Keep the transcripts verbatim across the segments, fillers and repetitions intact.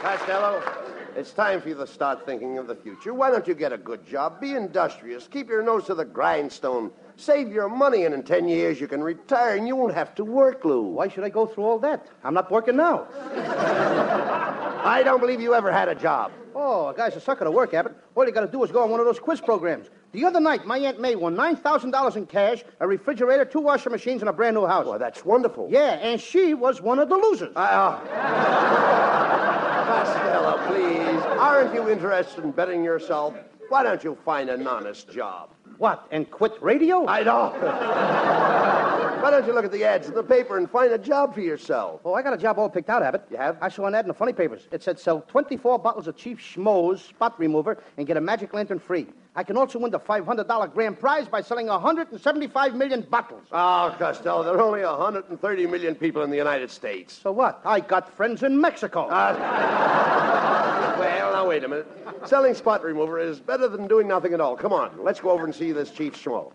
Costello, it's time for you to start thinking of the future. Why don't you get a good job? Be industrious. Keep your nose to the grindstone. Save your money, and in ten years you can retire, and you won't have to work, Lou. Why should I go through all that? I'm not working now. I don't believe you ever had a job. Oh, a guy's a sucker to work, Abbott. All you got to do is go on one of those quiz programs. The other night, my Aunt May won nine thousand dollars in cash, a refrigerator, two washing machines, and a brand new house. Well, that's wonderful. Yeah, and she was one of the losers. Uh, oh. Costello, please. Aren't you interested in bettering yourself? Why don't you find an honest job? What, and quit radio? I don't. Why don't you look at the ads in the paper and find a job for yourself? Oh, I got a job all picked out, Abbott. You have? I saw an ad in the funny papers. It said sell twenty-four bottles of Chief Schmo's spot remover and get a magic lantern free. I can also win the five hundred dollars grand prize by selling one hundred seventy-five million bottles. Oh, Costello, there are only one hundred thirty million people in the United States. So what? I got friends in Mexico. Uh, well, now, wait a minute. Selling spot remover is better than doing nothing at all. Come on, let's go over and see this Chief Schmo.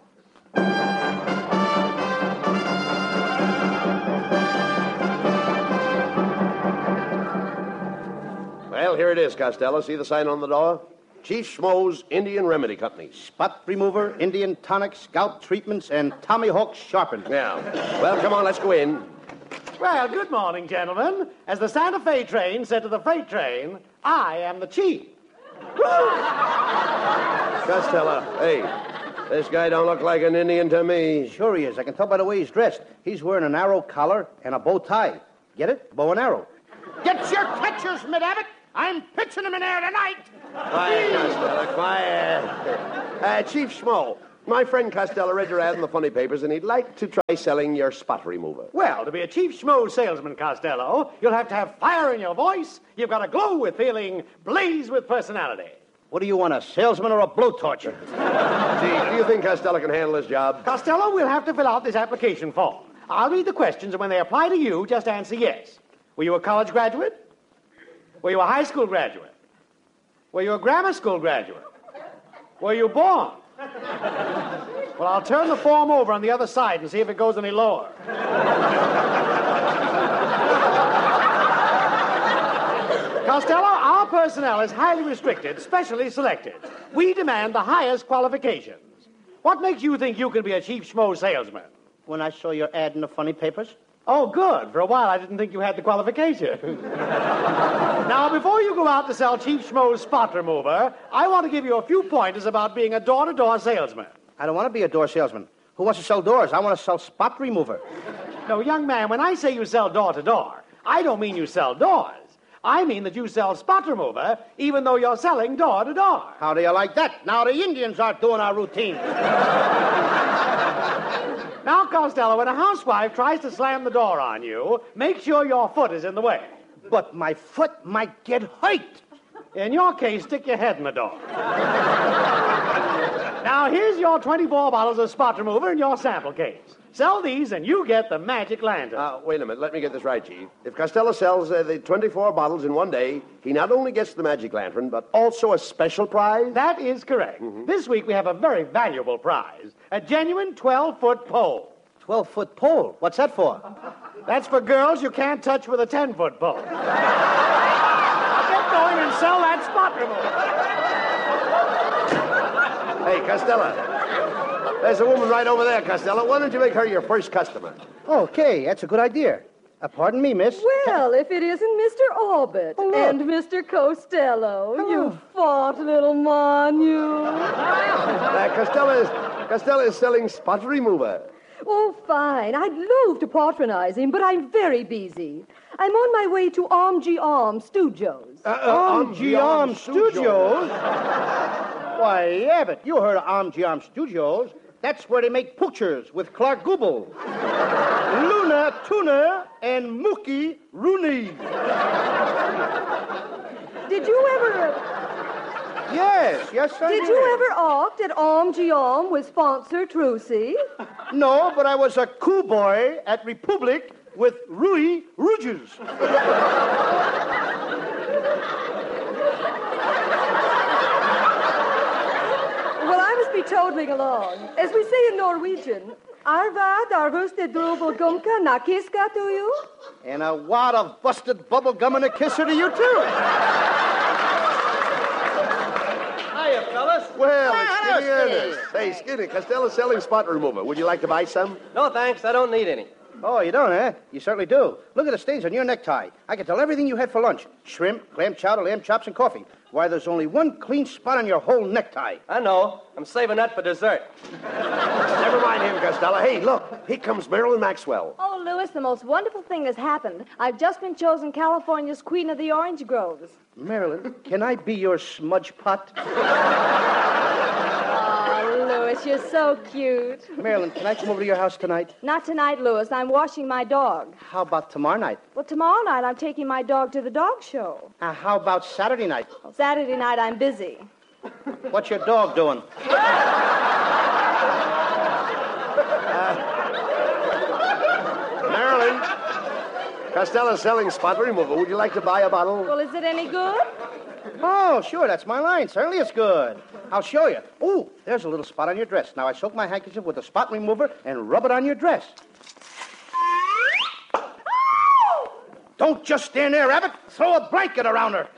Well, here it is, Costello. See the sign on the door? Chief Schmo's Indian Remedy Company. Spot remover, Indian tonic, scalp treatments, and Tommy Hawk sharpen. Yeah. Well, come on, let's go in. Well, good morning, gentlemen. As the Santa Fe train said to the freight train, I am the chief. Costello, hey, this guy don't look like an Indian to me. Sure he is. I can tell by the way he's dressed. He's wearing an arrow collar and a bow tie. Get it? Bow and arrow. Get your catchers, Mid-Abbott. I'm pitching them in air tonight. Quiet, Costello, quiet. Uh, Chief Schmo, my friend Costello read your ad in the funny papers, and he'd like to try selling your spot remover. Well, to be a Chief Schmo salesman, Costello, you'll have to have fire in your voice. You've got to glow with feeling, blaze with personality. What do you want, a salesman or a blowtorch? Gee, do you think Costello can handle this job? Costello, we'll have to fill out this application form. I'll read the questions, and when they apply to you, just answer yes. Were you a college graduate? Were you a high school graduate? Were you a grammar school graduate? Were you born? Well, I'll turn the form over on the other side and see if it goes any lower. Costello, our personnel is highly restricted, specially selected. We demand the highest qualifications. What makes you think you can be a Chief Schmo salesman? When I saw your ad in the funny papers. Oh, good. For a while, I didn't think you had the qualification. Now, before you go out to sell Chief Schmo's spot remover, I want to give you a few pointers about being a door-to-door salesman. I don't want to be a door salesman. Who wants to sell doors? I want to sell spot remover. No, young man, when I say you sell door-to-door, I don't mean you sell doors. I mean that you sell spot remover, even though you're selling door-to-door. How do you like that? Now the Indians are doing our routine. Now, Costello, when a housewife tries to slam the door on you, make sure your foot is in the way. But my foot might get hurt. In your case, stick your head in the door. Now, here's your twenty-four bottles of spot remover in your sample case. Sell these and you get the magic lantern. Uh, wait a minute. Let me get this right, Chief. If Costello sells uh, the twenty-four bottles in one day, he not only gets the magic lantern, but also a special prize? That is correct. Mm-hmm. This week we have a very valuable prize. A genuine twelve-foot pole. twelve-foot pole? What's that for? That's for girls you can't touch with a ten-foot pole. Now get going and sell that spot remover. Hey, Costello. There's a woman right over there, Costello. Why don't you make her your first customer? Okay, that's a good idea. Uh, pardon me, miss. Well, if it isn't Mister Orbit Hello. and Mister Costello. Hello. You fought, little mon, you. Uh, Costello is, Costello is selling spot remover. Oh, fine. I'd love to patronize him, but I'm very busy. I'm on my way to Arm G Arm Studios. Uh, uh, Arm G Arm Studios? Why, Abbott, you heard of Arm G Arm Studios. That's where they make pictures with Clark Gable, Luna Tuna, and Mookie Rooney. Did you ever... Yes, yes, I Did did. you ever opt at Arm G Arm with sponsor Trucy? No, but I was a cool boy at Republic with Rui Rouges. Well, I must be toddling along. As we say in Norwegian, Arvad arvuste drobel gumka nakiska to you? And a wad of busted bubble gum and a kisser to you, too. Hiya, fellas. Well, Ah, it's hello, Skinny Skinny. Ernest. Hey, Skinny, Costello's selling spot remover. Would you like to buy some? No, thanks. I don't need any. Oh, you don't, eh? You certainly do. Look at the stains on your necktie. I can tell everything you had for lunch. Shrimp, clam chowder, lamb chops, and coffee. Why, there's only one clean spot on your whole necktie. I know. I'm saving that for dessert. Never mind him, Costello. Hey, look. Here comes Marilyn Maxwell. Oh, Louis, the most wonderful thing has happened. I've just been chosen California's Queen of the Orange Groves. Marilyn, can I be your smudge pot? Oh, Louis, you're so cute. Marilyn, can I come over to your house tonight? Not tonight, Louis. I'm washing my dog. How about tomorrow night? Well, tomorrow night I'm taking my dog to the dog show. Uh, how about Saturday night? Saturday night I'm busy. What's your dog doing? Marilyn, Costello's selling spot remover. Would you like to buy a bottle? Well, is it any good? Oh, sure, that's my line. Certainly it's good. I'll show you. Ooh, there's a little spot on your dress. Now, I soak my handkerchief with a spot remover and rub it on your dress. Don't just stand there, Abbott. Throw a blanket around her.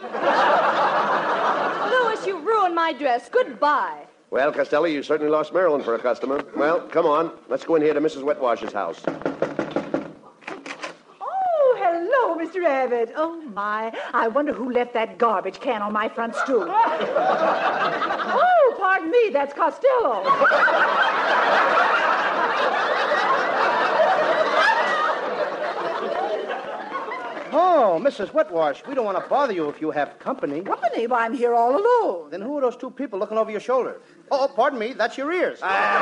Louis, you ruined my dress. Goodbye. Well, Costello, you certainly lost Marilyn for a customer. Well, come on. Let's go in here to Missus Wetwash's house. Oh, hello, Mister Abbott. Oh, my. I wonder who left that garbage can on my front stoop. Oh, pardon me. That's Costello. Oh, Missus Wetwash, we don't want to bother you if you have company. Company? Why, I'm here all alone. Then who are those two people looking over your shoulder? Oh, pardon me, that's your ears.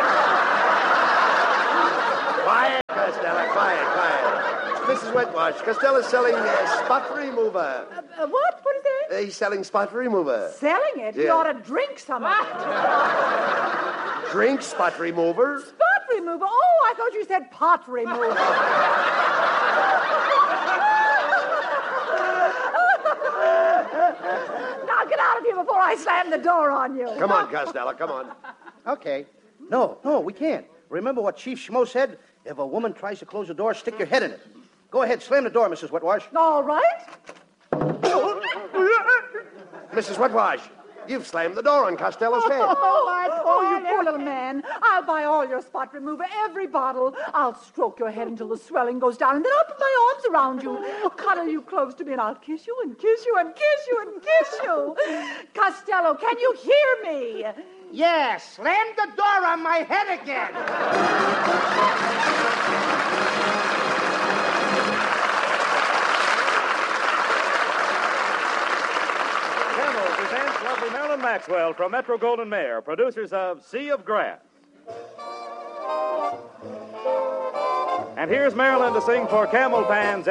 Quiet, Costello, quiet, quiet. Missus Wetwash, Costello's selling uh, spot remover. Uh, uh, what? What is that? Uh, he's selling spot remover. Selling it? He Yeah. ought to drink some of it. Drink spot remover? Spot remover? Oh, I thought you said pot remover. Now get out of here before I slam the door on you. Come on, Costello, come on. Okay. No, no, we can't. Remember what Chief Schmo said? If a woman tries to close the door, stick your head in it. Go ahead, slam the door, Missus Wetwash. All right. Missus Wetwash, you've slammed the door on Costello's head. Oh, my oh, you poor little man. I'll buy all your spot remover, every bottle. I'll stroke your head until the swelling goes down, and then I'll put my arms around you, cuddle you close to me, and I'll kiss you and kiss you and kiss you and kiss you. Costello, can you hear me? Yeah, slam the door on my head again. Camel presents lovely Marilyn Maxwell from Metro-Goldwyn-Mayer, producers of Sea of Grass. And here's Marilyn to sing for Camel fans